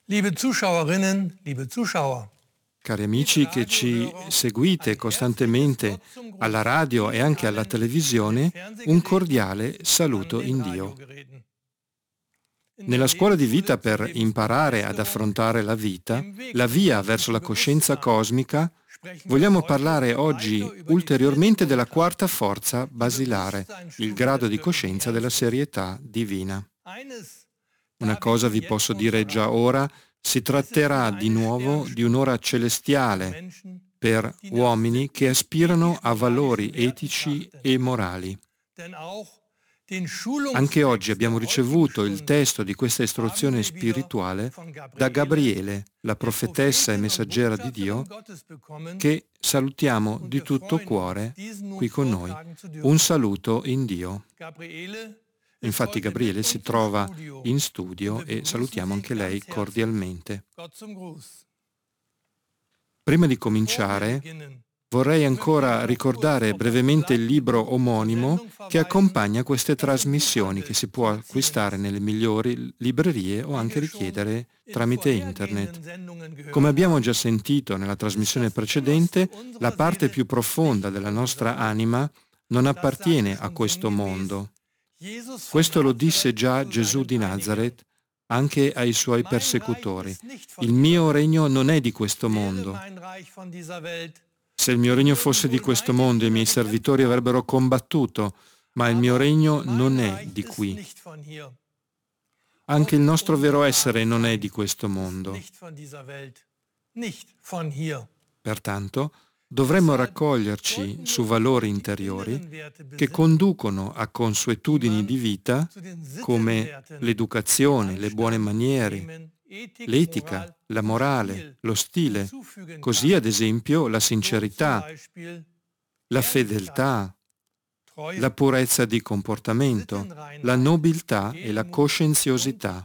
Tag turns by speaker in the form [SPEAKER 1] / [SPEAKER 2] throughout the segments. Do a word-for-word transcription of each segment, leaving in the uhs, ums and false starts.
[SPEAKER 1] Liebe Zuschauerinnen, liebe Zuschauer.
[SPEAKER 2] Cari amici che ci seguite costantemente alla radio e anche alla televisione, un cordiale saluto in Dio. Nella scuola di vita per imparare ad affrontare la vita, la via verso la coscienza cosmica, vogliamo parlare oggi ulteriormente della quarta forza basilare, il grado di coscienza della serietà divina. Una cosa vi posso dire già ora: si tratterà di nuovo di un'ora celestiale per uomini che aspirano a valori etici e morali. Anche oggi abbiamo ricevuto il testo di questa istruzione spirituale da Gabriele, la profetessa e messaggera di Dio, che salutiamo di tutto cuore qui con noi. Un saluto in Dio. Infatti Gabriele si trova in studio e salutiamo anche lei cordialmente. Prima di cominciare, vorrei ancora ricordare brevemente il libro omonimo che accompagna queste trasmissioni, che si può acquistare nelle migliori librerie o anche richiedere tramite internet. Come abbiamo già sentito nella trasmissione precedente, la parte più profonda della nostra anima non appartiene a questo mondo. Questo lo disse già Gesù di Nazaret anche ai suoi persecutori. Il mio regno non è di questo mondo. Se il mio regno fosse di questo mondo, i miei servitori avrebbero combattuto, ma il mio regno non è di qui. Anche il nostro vero essere non è di questo mondo. Pertanto, dovremmo raccoglierci su valori interiori che conducono a consuetudini di vita come l'educazione, le buone maniere, l'etica, la morale, lo stile, così ad esempio la sincerità, la fedeltà, la purezza di comportamento, la nobiltà e la coscienziosità.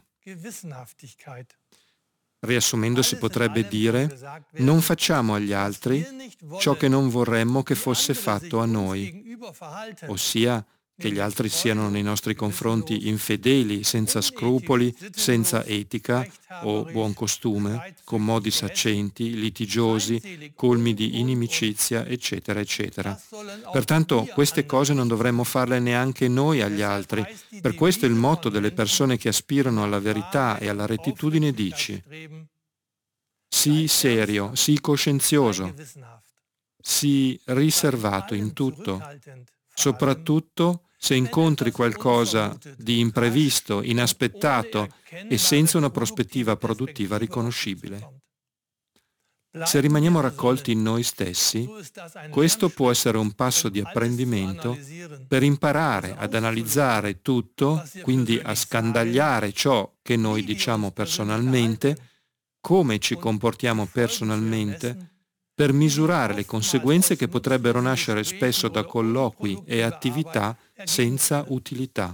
[SPEAKER 2] Riassumendo, si potrebbe dire: non facciamo agli altri ciò che non vorremmo che fosse fatto a noi, ossia che gli altri siano nei nostri confronti infedeli, senza scrupoli, senza etica o buon costume, con modi saccenti, litigiosi, colmi di inimicizia, eccetera, eccetera. Pertanto queste cose non dovremmo farle neanche noi agli altri. Per questo il motto delle persone che aspirano alla verità e alla rettitudine dice: sii serio, sii coscienzioso, sii riservato in tutto, soprattutto se incontri qualcosa di imprevisto, inaspettato e senza una prospettiva produttiva riconoscibile. Se rimaniamo raccolti in noi stessi, questo può essere un passo di apprendimento per imparare ad analizzare tutto, quindi a scandagliare ciò che noi diciamo personalmente, come ci comportiamo personalmente, per misurare le conseguenze che potrebbero nascere spesso da colloqui e attività senza utilità.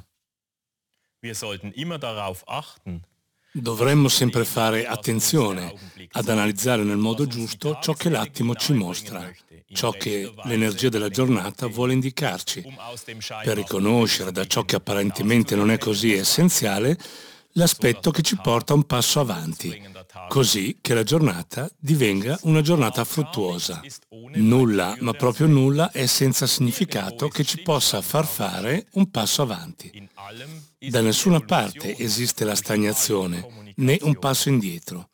[SPEAKER 3] Dovremmo sempre fare attenzione ad analizzare nel modo giusto ciò che l'attimo ci mostra, ciò che l'energia della giornata vuole indicarci, per riconoscere da ciò che apparentemente non è così essenziale l'aspetto che ci porta un passo avanti, così che la giornata divenga una giornata fruttuosa. Nulla, ma proprio nulla, è senza significato che ci possa far fare un passo avanti. Da nessuna parte esiste la stagnazione, né un passo indietro.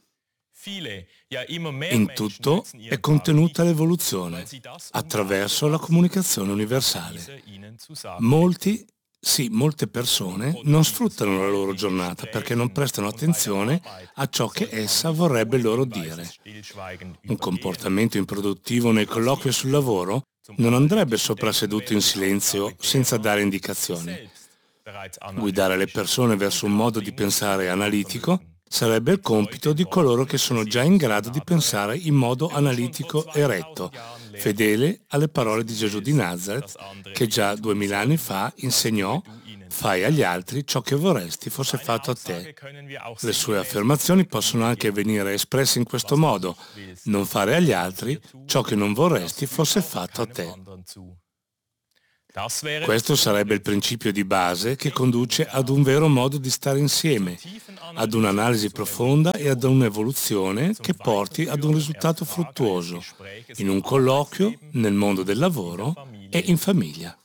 [SPEAKER 3] In tutto è contenuta l'evoluzione, attraverso la comunicazione universale. Molti Sì, molte persone non sfruttano la loro giornata perché non prestano attenzione a ciò che essa vorrebbe loro dire. Un comportamento improduttivo nei colloqui sul lavoro non andrebbe soprasseduto in silenzio senza dare indicazioni. Guidare le persone verso un modo di pensare analitico sarebbe il compito di coloro che sono già in grado di pensare in modo analitico e retto, fedele alle parole di Gesù di Nazaret, che già duemila anni fa insegnò: fai agli altri ciò che vorresti fosse fatto a te. Le sue affermazioni possono anche venire espresse in questo modo: non fare agli altri ciò che non vorresti fosse fatto a te. Questo sarebbe il principio di base che conduce ad un vero modo di stare insieme, ad un'analisi profonda e ad un'evoluzione che porti ad un risultato fruttuoso, in un colloquio, nel mondo del lavoro e in famiglia.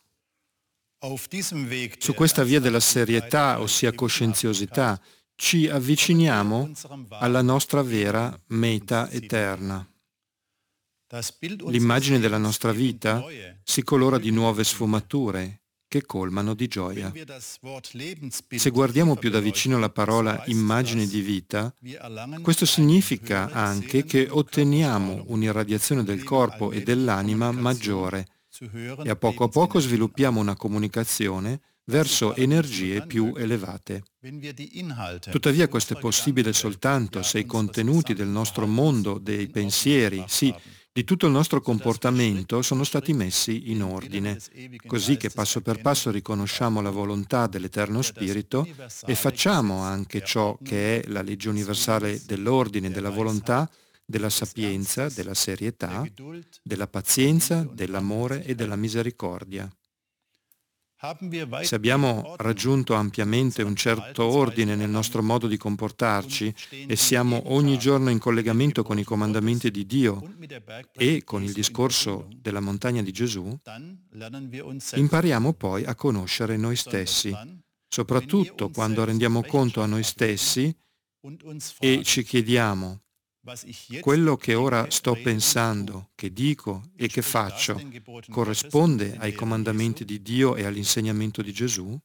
[SPEAKER 2] Su questa via della serietà, ossia coscienziosità, ci avviciniamo alla nostra vera meta eterna. L'immagine della nostra vita si colora di nuove sfumature che colmano di gioia. Se guardiamo più da vicino la parola immagine di vita, questo significa anche che otteniamo un'irradiazione del corpo e dell'anima maggiore e a poco a poco sviluppiamo una comunicazione verso energie più elevate. Tuttavia questo è possibile soltanto se i contenuti del nostro mondo, dei pensieri, sì, di tutto il nostro comportamento sono stati messi in ordine, così che passo per passo riconosciamo la volontà dell'Eterno Spirito e facciamo anche ciò che è la legge universale dell'ordine, della volontà, della sapienza, della serietà, della pazienza, dell'amore e della misericordia. Se abbiamo raggiunto ampiamente un certo ordine nel nostro modo di comportarci e siamo ogni giorno in collegamento con i comandamenti di Dio e con il discorso della montagna di Gesù, impariamo poi a conoscere noi stessi, soprattutto quando rendiamo conto a noi stessi e ci chiediamo: quello che ora sto pensando, che dico e che faccio corrisponde ai comandamenti di Dio e all'insegnamento di Gesù?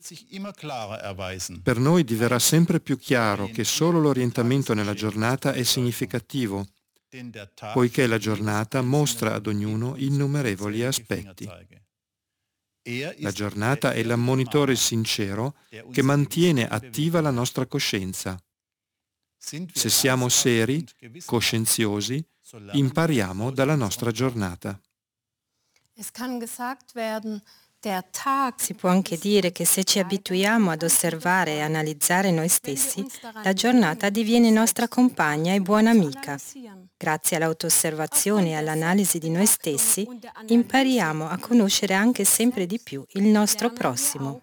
[SPEAKER 2] Per noi diverrà sempre più chiaro che solo l'orientamento nella giornata è significativo, poiché la giornata mostra ad ognuno innumerevoli aspetti. La giornata è l'ammonitore sincero che mantiene attiva la nostra coscienza. Se siamo seri, coscienziosi, impariamo dalla nostra giornata.
[SPEAKER 4] Si può anche dire che se ci abituiamo ad osservare e analizzare noi stessi, la giornata diviene nostra compagna e buona amica. Grazie all'autosservazione e all'analisi di noi stessi, impariamo a conoscere anche sempre di più il nostro prossimo.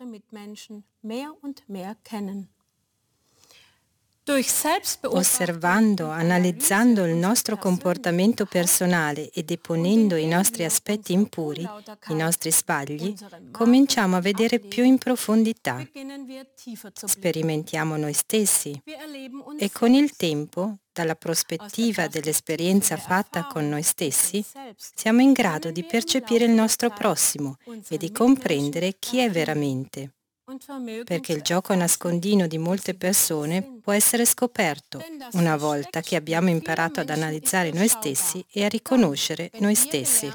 [SPEAKER 4] Osservando, analizzando il nostro comportamento personale e deponendo i nostri aspetti impuri, i nostri sbagli, cominciamo a vedere più in profondità. Sperimentiamo noi stessi e con il tempo, dalla prospettiva dell'esperienza fatta con noi stessi, siamo in grado di percepire il nostro prossimo e di comprendere chi è veramente. Perché il gioco nascondino di molte persone può essere scoperto una volta che abbiamo imparato ad analizzare noi stessi e a riconoscere noi stessi.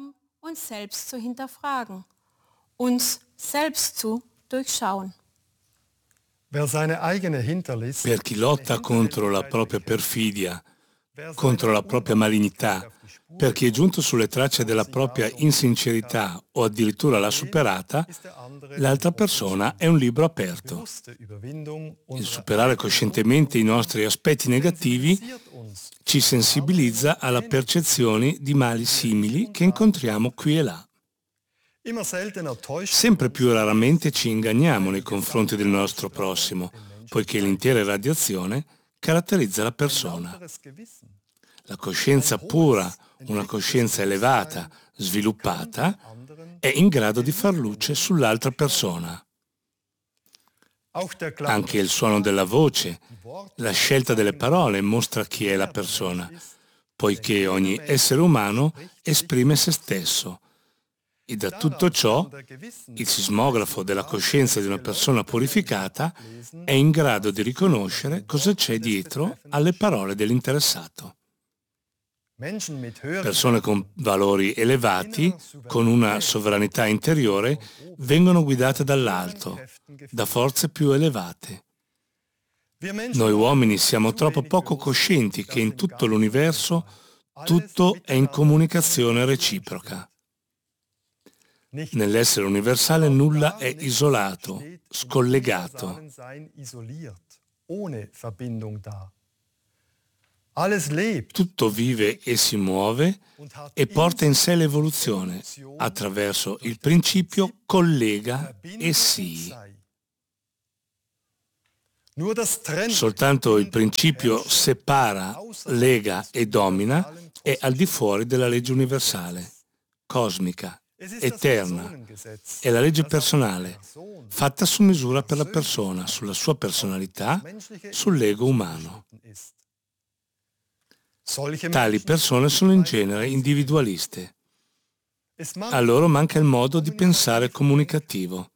[SPEAKER 3] Per chi lotta contro la propria perfidia, contro la propria malignità, per chi è giunto sulle tracce della propria insincerità o addirittura l'ha superata, l'altra persona è un libro aperto. Il superare coscientemente i nostri aspetti negativi ci sensibilizza alla percezione di mali simili che incontriamo qui e là. Sempre più raramente ci inganniamo nei confronti del nostro prossimo, poiché l'intera irradiazione caratterizza la persona. La coscienza pura, una coscienza elevata, sviluppata, è in grado di far luce sull'altra persona. Anche il suono della voce, la scelta delle parole mostra chi è la persona, poiché ogni essere umano esprime se stesso. E da tutto ciò, il sismografo della coscienza di una persona purificata è in grado di riconoscere cosa c'è dietro alle parole dell'interessato. Persone con valori elevati, con una sovranità interiore, vengono guidate dall'alto, da forze più elevate. Noi uomini siamo troppo poco coscienti che in tutto l'universo tutto è in comunicazione reciproca. Nell'essere universale nulla è isolato, scollegato. Tutto vive e si muove e porta in sé l'evoluzione attraverso il principio collega e sii. Soltanto il principio separa, lega e domina è al di fuori della legge universale, cosmica, eterna. È la legge personale, fatta su misura per la persona, sulla sua personalità, sull'ego umano. Tali persone sono in genere individualiste. A loro manca il modo di pensare comunicativo.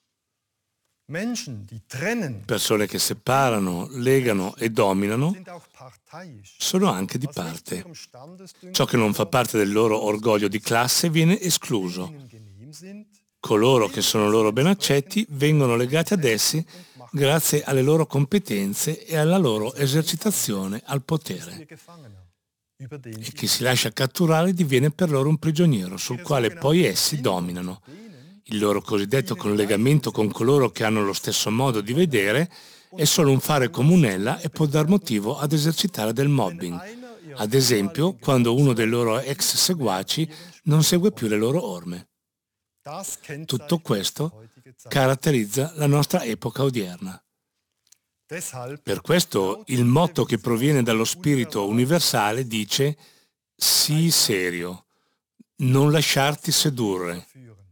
[SPEAKER 3] Persone che separano, legano e dominano sono anche di parte. Ciò che non fa parte del loro orgoglio di classe viene escluso. Coloro che sono loro ben accetti vengono legati ad essi grazie alle loro competenze e alla loro esercitazione al potere. E chi si lascia catturare diviene per loro un prigioniero sul quale poi essi dominano. Il loro cosiddetto collegamento con coloro che hanno lo stesso modo di vedere è solo un fare comunella e può dar motivo ad esercitare del mobbing. Ad esempio, quando uno dei loro ex seguaci non segue più le loro orme. Tutto questo caratterizza la nostra epoca odierna. Per questo il motto che proviene dallo spirito universale dice: sii serio, non lasciarti sedurre.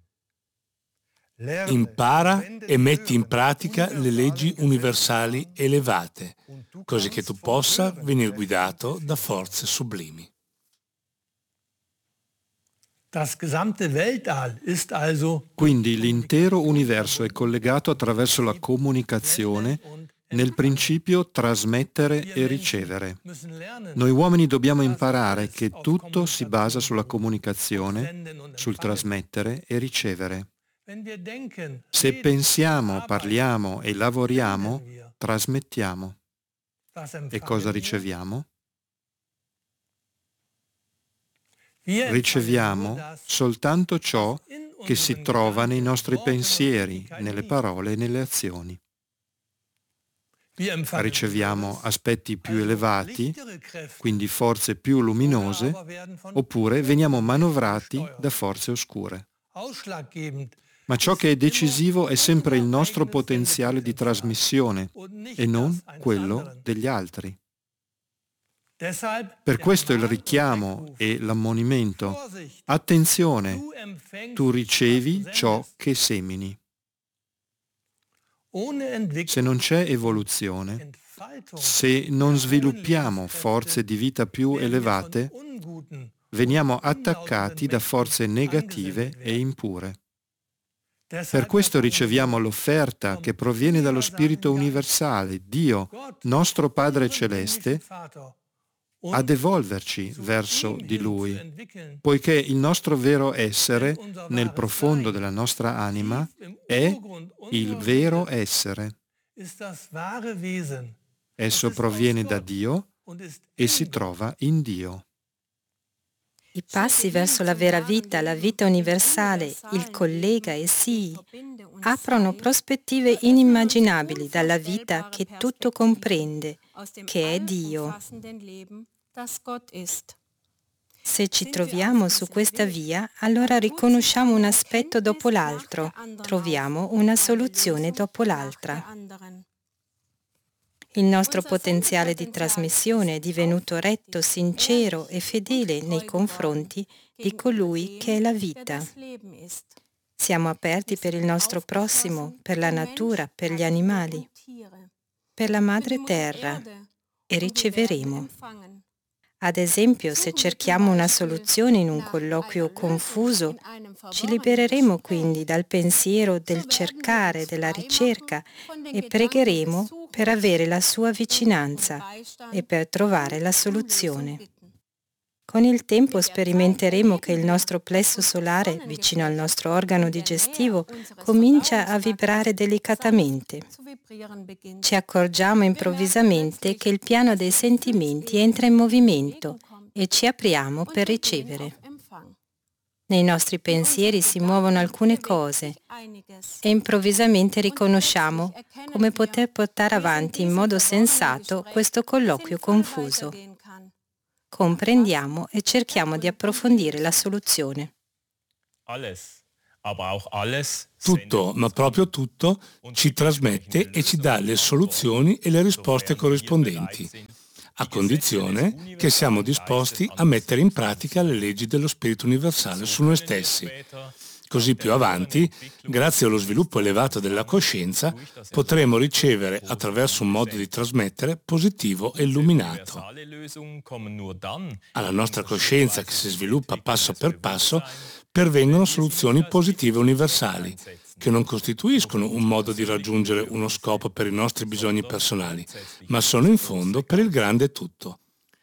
[SPEAKER 3] Impara e metti in pratica le leggi universali elevate, così che tu possa venire guidato da forze sublimi.
[SPEAKER 2] Quindi l'intero universo è collegato attraverso la comunicazione, nel principio trasmettere e ricevere. Noi uomini dobbiamo imparare che tutto si basa sulla comunicazione, sul trasmettere e ricevere. Se pensiamo, parliamo e lavoriamo, trasmettiamo. E cosa riceviamo? Riceviamo soltanto ciò che si trova nei nostri pensieri, nelle parole e nelle azioni. Riceviamo aspetti più elevati, quindi forze più luminose, oppure veniamo manovrati da forze oscure. Ma ciò che è decisivo è sempre il nostro potenziale di trasmissione e non quello degli altri. Per questo il richiamo e l'ammonimento: attenzione, tu ricevi ciò che semini. Se non c'è evoluzione, se non sviluppiamo forze di vita più elevate, veniamo attaccati da forze negative e impure. Per questo riceviamo l'offerta che proviene dallo Spirito universale, Dio, nostro Padre Celeste, ad evolverci verso di Lui, poiché il nostro vero essere, nel profondo della nostra anima, è il vero essere. Esso proviene da Dio e si trova in Dio.
[SPEAKER 4] I passi verso la vera vita, la vita universale, il collega e sii, aprono prospettive inimmaginabili dalla vita che tutto comprende, che è Dio. Se ci troviamo su questa via, allora riconosciamo un aspetto dopo l'altro, troviamo una soluzione dopo l'altra. Il nostro potenziale di trasmissione è divenuto retto, sincero e fedele nei confronti di colui che è la vita. Siamo aperti per il nostro prossimo, per la natura, per gli animali, per la madre terra, e riceveremo. Ad esempio, se cerchiamo una soluzione in un colloquio confuso, ci libereremo quindi dal pensiero del cercare, della ricerca, e pregheremo per avere la sua vicinanza e per trovare la soluzione. Con il tempo sperimenteremo che il nostro plesso solare, vicino al nostro organo digestivo, comincia a vibrare delicatamente. Ci accorgiamo improvvisamente che il piano dei sentimenti entra in movimento e ci apriamo per ricevere. Nei nostri pensieri si muovono alcune cose e improvvisamente riconosciamo come poter portare avanti in modo sensato questo colloquio confuso. comprendiamo e cerchiamo di approfondire la soluzione.
[SPEAKER 3] Tutto, ma proprio tutto, ci trasmette e ci dà le soluzioni e le risposte corrispondenti, a condizione che siamo disposti a mettere in pratica le leggi dello spirito universale su noi stessi. Così più avanti, grazie allo sviluppo elevato della coscienza, potremo ricevere attraverso un modo di trasmettere positivo e illuminato. Alla nostra coscienza, che si sviluppa passo per passo, pervengono soluzioni positive universali, che non costituiscono un modo di raggiungere uno scopo per i nostri bisogni personali, ma sono in fondo per il grande tutto.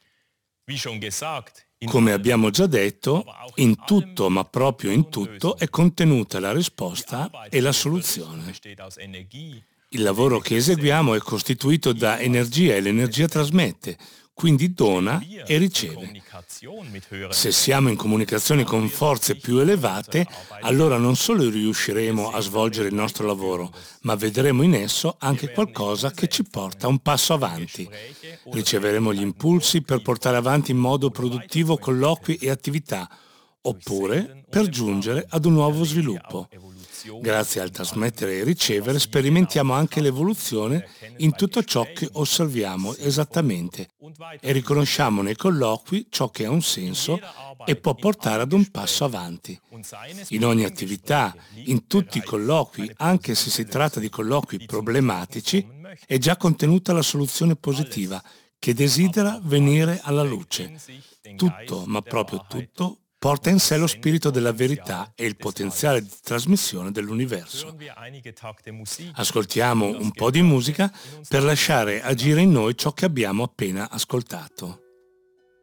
[SPEAKER 3] Come abbiamo già detto, in tutto, ma proprio in tutto, è contenuta la risposta e la soluzione. Il lavoro che eseguiamo è costituito da energia e l'energia trasmette, quindi dona e riceve. Se siamo in comunicazione con forze più elevate, allora non solo riusciremo a svolgere il nostro lavoro, ma vedremo in esso anche qualcosa che ci porta un passo avanti. Riceveremo gli impulsi per portare avanti in modo produttivo colloqui e attività, oppure per giungere ad un nuovo sviluppo. Grazie al trasmettere e ricevere sperimentiamo anche l'evoluzione in tutto ciò che osserviamo esattamente e riconosciamo nei colloqui ciò che ha un senso e può portare ad un passo avanti. In ogni attività, in tutti i colloqui, anche se si tratta di colloqui problematici, è già contenuta la soluzione positiva che desidera venire alla luce. Tutto, ma proprio tutto, porta in sé lo spirito della verità e il potenziale di trasmissione dell'universo. Ascoltiamo un po' di musica per lasciare agire in noi ciò che abbiamo appena ascoltato.